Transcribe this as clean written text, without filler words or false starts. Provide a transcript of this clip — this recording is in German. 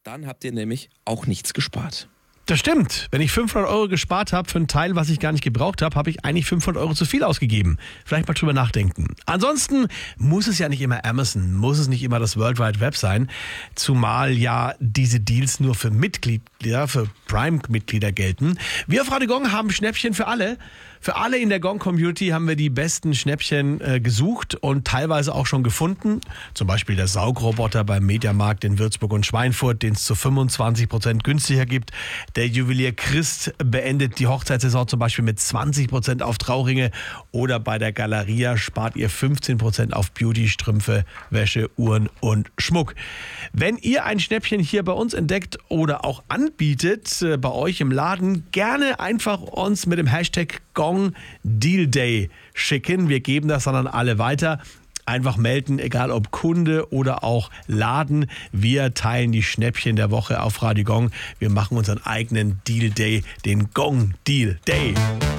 Dann habt ihr nämlich auch nichts gespart. Das stimmt. Wenn ich 500 Euro gespart habe für ein Teil, was ich gar nicht gebraucht habe, habe ich eigentlich 500 Euro zu viel ausgegeben. Vielleicht mal drüber nachdenken. Ansonsten muss es ja nicht immer Amazon, muss es nicht immer das World Wide Web sein. Zumal ja diese Deals nur für Mitglieder, für Prime-Mitglieder gelten. Wir auf Radio Gong haben Schnäppchen für alle. Für alle in der Gong-Community haben wir die besten Schnäppchen gesucht und teilweise auch schon gefunden. Zum Beispiel der Saugroboter beim Mediamarkt in Würzburg und Schweinfurt, den es zu 25% günstiger gibt. Der Juwelier Christ beendet die Hochzeitssaison zum Beispiel mit 20% auf Trauringe. Oder bei der Galeria spart ihr 15% auf Beauty, Strümpfe, Wäsche, Uhren und Schmuck. Wenn ihr ein Schnäppchen hier bei uns entdeckt oder auch anbietet, bei euch im Laden, gerne einfach uns mit dem Hashtag Gong Deal Day schicken. Wir geben das dann an alle weiter. Einfach melden, egal ob Kunde oder auch Laden. Wir teilen die Schnäppchen der Woche auf Radio Gong. Wir machen unseren eigenen Deal Day, den Gong Deal Day.